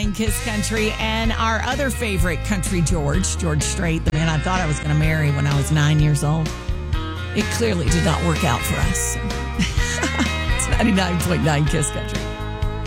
99.9 Kiss Country, and our other favorite country, George Strait, the man I thought I was going to marry when I was 9 years old. It clearly did not work out for us. It's 99.9 Kiss Country.